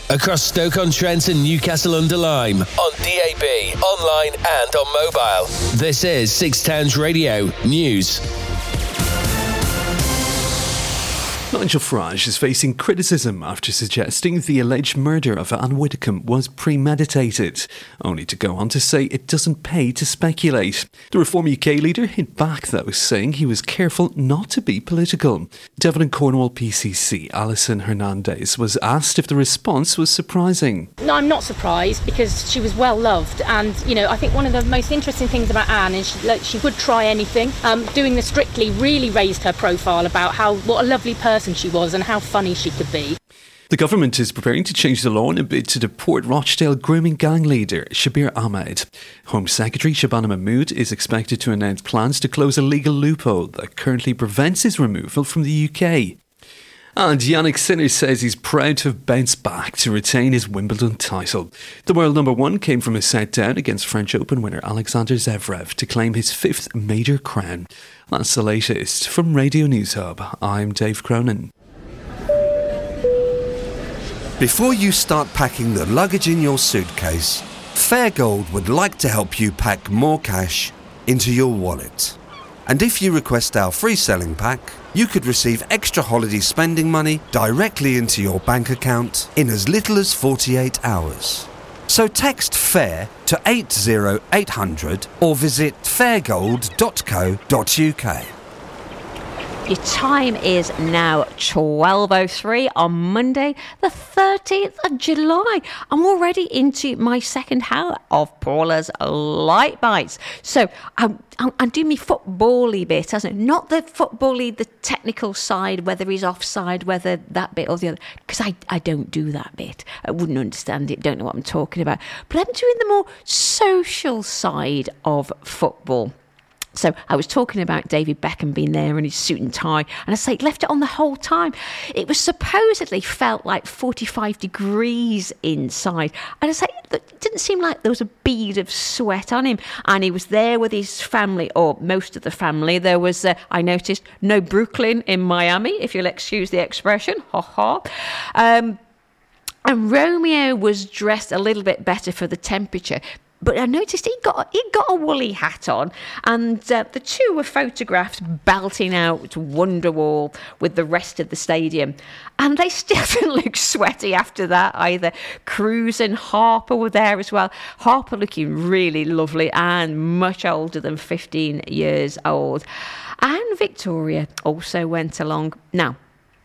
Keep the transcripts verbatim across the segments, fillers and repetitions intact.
across Stoke-on-Trent and Newcastle-under-Lyme, on D A B, online and on mobile. This is Six Towns Radio News. Nigel Farage is facing criticism after suggesting the alleged murder of Anne Widdecombe was premeditated, only to go on to say it doesn't pay to speculate. The Reform U K leader hit back, though, saying he was careful not to be political. Devon and Cornwall P C C Alison Hernandez was asked if the response was surprising. No, I'm not surprised because she was well loved, and you know I think one of the most interesting things about Anne is she, like, she would try anything. Um, doing the Strictly really raised her profile about how what a lovely person she was and how funny she could be. The government is preparing to change the law in a bid to deport Rochdale grooming gang leader Shabir Ahmed. Home Secretary Shabana Mahmood is expected to announce plans to close a legal loophole that currently prevents his removal from the U K. And Yannick Sinner says he's proud to have bounced back to retain his Wimbledon title. The world number one came from a set down against French Open winner Alexander Zverev to claim his fifth major crown. That's the latest from Radio News Hub. I'm Dave Cronin. Before you start packing the luggage in your suitcase, Fairgold would like to help you pack more cash into your wallet. And if you request our free selling pack, you could receive extra holiday spending money directly into your bank account in as little as forty-eight hours. So text FAIR to eight zero eight hundred or visit fairgold dot co dot uk. Your time is now twelve oh three on Monday, the thirteenth of July. I'm already into my second hour of Paula's Light Bites. So I'm, I'm, I'm doing my football-y bit, hasn't it? Not the football-y, the technical side, whether he's offside, whether that bit or the other, because I, I don't do that bit. I wouldn't understand it, don't know what I'm talking about. But I'm doing the more social side of football. So I was talking about David Beckham being there in his suit and tie, and I say left it on the whole time. It was supposedly felt like forty-five degrees inside, and I say it didn't seem like there was a bead of sweat on him. And he was there with his family, or most of the family. There was, uh, I noticed, no Brooklyn in Miami, if you'll excuse the expression. Ha ha. Um, and Romeo was dressed a little bit better for the temperature. But I noticed he got he got a woolly hat on, and uh, the two were photographed belting out Wonderwall with the rest of the stadium. And they still didn't look sweaty after that either. Cruz and Harper were there as well. Harper looking really lovely and much older than fifteen years old. And Victoria also went along. Now,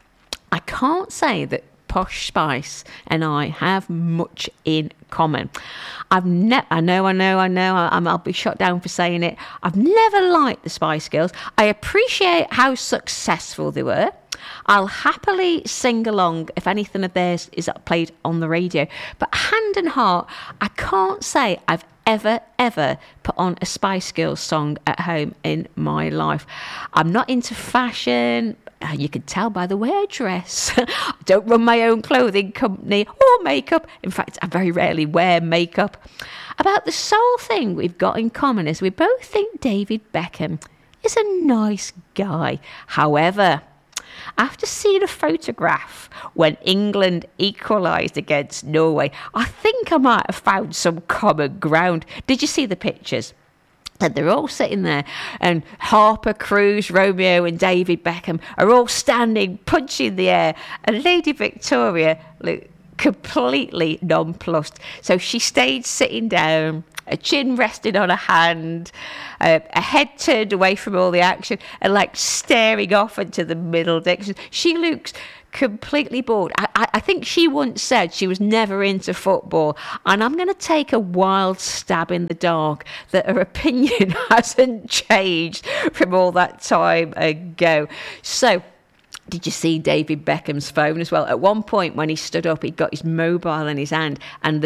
I can't say that Posh Spice and I have much in common. I've ne- I know, I know, I know, I'm, I'll be shot down for saying it. I've never liked the Spice Girls. I appreciate how successful they were. I'll happily sing along if anything of theirs is played on the radio. But hand and heart, I can't say I've ever, ever put on a Spice Girls song at home in my life. I'm not into fashion. Uh, you can tell by the way I dress. I don't run my own clothing company or makeup. In fact, I very rarely wear makeup. About the sole thing we've got in common is we both think David Beckham is a nice guy. However, after seeing a photograph when England equalised against Norway, I think I might have found some common ground. Did you see the pictures? And they're all sitting there, and Harper, Cruz, Romeo and David Beckham are all standing, punching the air, and Lady Victoria looked completely nonplussed. So she stayed sitting down, a chin rested on a hand, uh, a head turned away from all the action, and like staring off into the middle direction. She looks completely bored. I, I, I think she once said she was never into football, and I'm going to take a wild stab in the dark that her opinion hasn't changed from all that time ago. So, did you see David Beckham's phone as well? At one point when he stood up, he'd got his mobile in his hand and the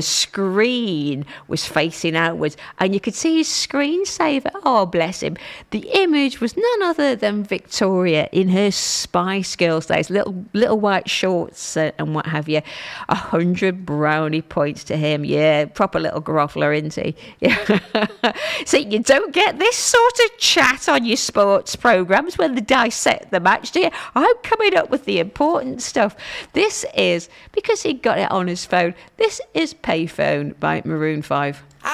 screen was facing outwards, and you could see his screensaver. Oh, bless him. The image was none other than Victoria in her Spice Girls days, little little white shorts uh, and what have you. A hundred brownie points to him. Yeah, proper little groveler, isn't he? Yeah. See, you don't get this sort of chat on your sports programmes when they dissect the match, do you? I'm coming up with the important stuff. This is, because he got it on his phone, this is Payphone by Maroon five.